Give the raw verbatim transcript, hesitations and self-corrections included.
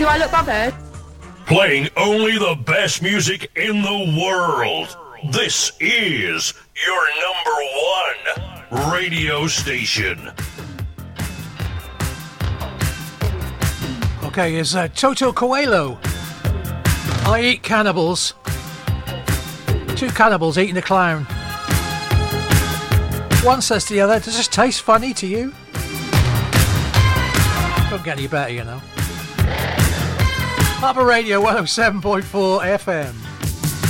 Do I look bothered? Playing only the best music in the world. This is your number one radio station. Okay, here's uh, Toto Coelho. I eat cannibals. Two cannibals eating a clown. One says to the other, does this taste funny to you? Don't get any better, you know. Harbour Radio one oh seven point four F M.